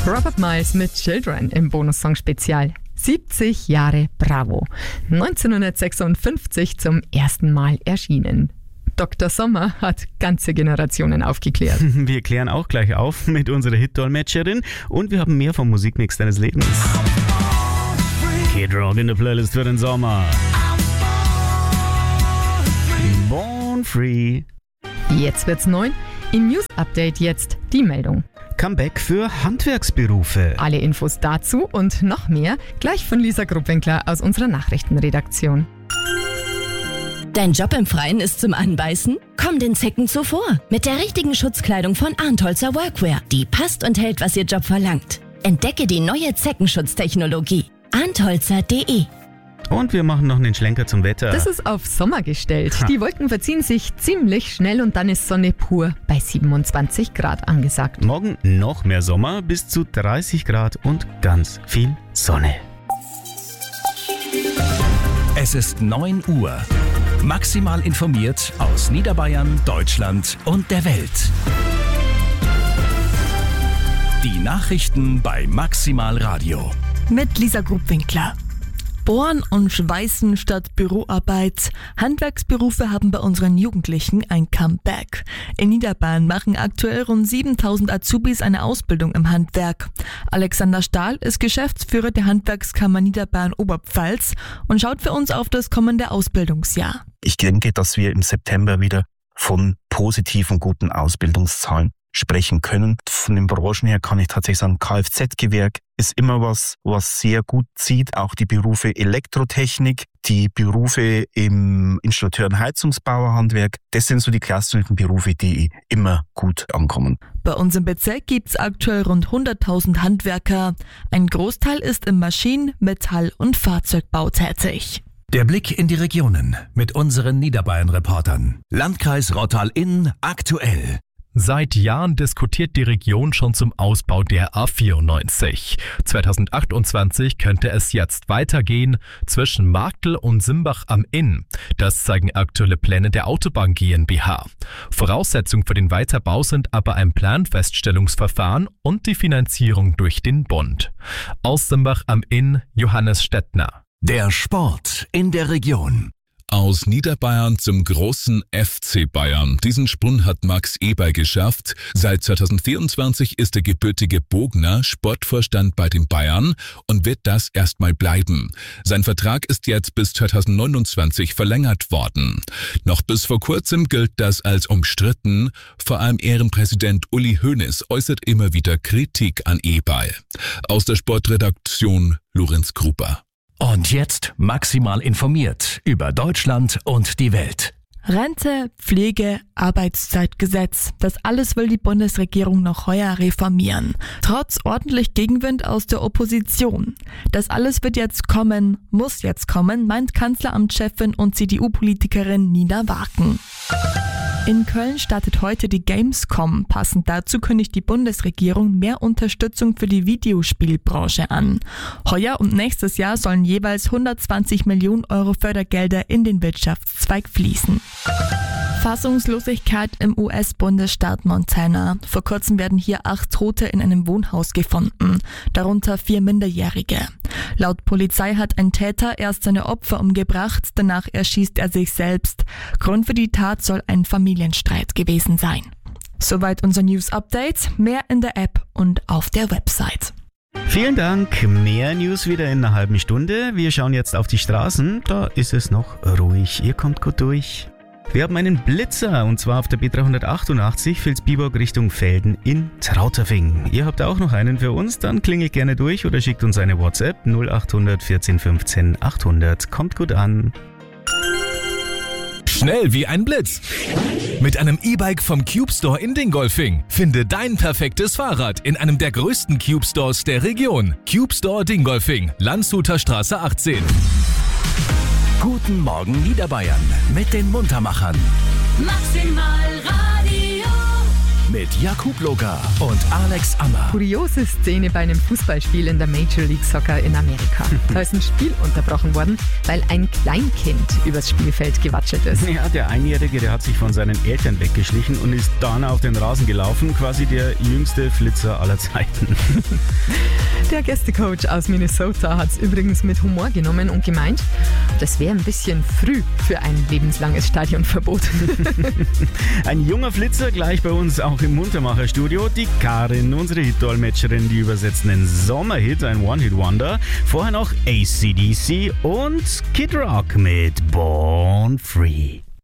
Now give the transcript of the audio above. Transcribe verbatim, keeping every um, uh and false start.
Robert Miles mit Children im Bonussong-Spezial. siebzig Jahre Bravo. neunzehnhundertsechsundfünfzig zum ersten Mal erschienen. Doktor Sommer hat ganze Generationen aufgeklärt. Wir klären auch gleich auf mit unserer Hit-Dolmetscherin und wir haben mehr vom Musikmix deines Lebens. Kid Rock in der Playlist für den Sommer. Born Free. Jetzt wird's neu. Im News-Update jetzt die Meldung. Comeback für Handwerksberufe. Alle Infos dazu und noch mehr gleich von Lisa Gruppwinkler aus unserer Nachrichtenredaktion. Dein Job im Freien ist zum Anbeißen? Komm den Zecken zuvor mit der richtigen Schutzkleidung von Arntholzer Workwear. Die passt und hält, was Ihr Job verlangt. Entdecke die neue Zeckenschutztechnologie. arntholzer punkt de. Und wir machen noch einen Schlenker zum Wetter. Das ist auf Sommer gestellt. Ha. Die Wolken verziehen sich ziemlich schnell und dann ist Sonne pur bei siebenundzwanzig Grad angesagt. Morgen noch mehr Sommer, bis zu dreißig Grad und ganz viel Sonne. Es ist neun Uhr. Maximal informiert aus Niederbayern, Deutschland und der Welt. Die Nachrichten bei Maximal Radio. Mit Lisa Gruppwinkler. Bohren und Schweißen statt Büroarbeit. Handwerksberufe haben bei unseren Jugendlichen ein Comeback. In Niederbayern machen aktuell rund siebentausend Azubis eine Ausbildung im Handwerk. Alexander Stahl ist Geschäftsführer der Handwerkskammer Niederbayern Oberpfalz und schaut für uns auf das kommende Ausbildungsjahr. Ich denke, dass wir im September wieder von positiven, guten Ausbildungszahlen sprechen können. Von den Branchen her kann ich tatsächlich sagen, Kfz-Gewerk ist immer was, was sehr gut zieht. Auch die Berufe Elektrotechnik, die Berufe im Installateur- und Heizungsbauerhandwerk, das sind so die klassischen Berufe, die immer gut ankommen. Bei uns im Bezirk gibt es aktuell rund hunderttausend Handwerker. Ein Großteil ist im Maschinen-, Metall- und Fahrzeugbau tätig. Der Blick in die Regionen mit unseren Niederbayern-Reportern. Landkreis Rottal-Inn aktuell. Seit Jahren diskutiert die Region schon zum Ausbau der A vierundneunzig. zweitausendachtundzwanzig könnte es jetzt weitergehen zwischen Marktl und Simbach am Inn. Das zeigen aktuelle Pläne der Autobahn GmbH. Voraussetzung für den Weiterbau sind aber ein Planfeststellungsverfahren und die Finanzierung durch den Bund. Aus Simbach am Inn, Johannes Stettner. Der Sport in der Region. Aus Niederbayern zum großen F C Bayern. Diesen Sprung hat Max Eberl geschafft. Seit zweitausendvierundzwanzig ist der gebürtige Bogner Sportvorstand bei den Bayern und wird das erstmal bleiben. Sein Vertrag ist jetzt bis zweitausendneunundzwanzig verlängert worden. Noch bis vor kurzem gilt das als umstritten. Vor allem Ehrenpräsident Uli Hoeneß äußert immer wieder Kritik an Eberl. Aus der Sportredaktion Lorenz Gruber. Und jetzt maximal informiert über Deutschland und die Welt. Rente, Pflege, Arbeitszeitgesetz, das alles will die Bundesregierung noch heuer reformieren. Trotz ordentlich Gegenwind aus der Opposition. Das alles wird jetzt kommen, muss jetzt kommen, meint Kanzleramtschefin und C D U-Politikerin Nina Waken. In Köln startet heute die Gamescom. Passend dazu kündigt die Bundesregierung mehr Unterstützung für die Videospielbranche an. Heuer und nächstes Jahr sollen jeweils hundertzwanzig Millionen Euro Fördergelder in den Wirtschaftszweig fließen. Fassungslosigkeit im U S-Bundesstaat Montana. Vor kurzem werden hier acht Tote in einem Wohnhaus gefunden, darunter vier Minderjährige. Laut Polizei hat ein Täter erst seine Opfer umgebracht, danach erschießt er sich selbst. Grund für die Tat soll ein Familienstreit gewesen sein. Soweit unser News-Update, mehr in der App und auf der Website. Vielen Dank, mehr News wieder in einer halben Stunde. Wir schauen jetzt auf die Straßen, da ist es noch ruhig, ihr kommt gut durch. Wir haben einen Blitzer und zwar auf der B dreihundertachtundachtzig Vilsbiburg Richtung Velden in Trauterfing. Ihr habt auch noch einen für uns, dann klingelt gerne durch oder schickt uns eine WhatsApp null achthundert vierzehn fünfzehn achthundert. Kommt gut an. Schnell wie ein Blitz. Mit einem E-Bike vom Cube Store in Dingolfing. Finde dein perfektes Fahrrad in einem der größten Cube Stores der Region. Cube Store Dingolfing, Landshuter Straße achtzehn. Guten Morgen Niederbayern mit den Muntermachern. Maximal Radio. mit Jakub Logar und Alex Ammer. Kuriose Szene bei einem Fußballspiel in der Major League Soccer in Amerika. Da ist ein Spiel unterbrochen worden, weil ein Kleinkind übers Spielfeld gewatschelt ist. Ja, der Einjährige, der hat sich von seinen Eltern weggeschlichen und ist dann auf den Rasen gelaufen. Quasi der jüngste Flitzer aller Zeiten. Der Gästecoach aus Minnesota hat es übrigens mit Humor genommen und gemeint, das wäre ein bisschen früh für ein lebenslanges Stadionverbot. Ein junger Flitzer gleich bei uns auch im Muntermacher-Studio. Die Karin, unsere Hit-Dolmetscherin, die übersetzt einen Sommerhit, ein One-Hit-Wonder. Vorher noch A C D C und Kid Rock mit Born Free.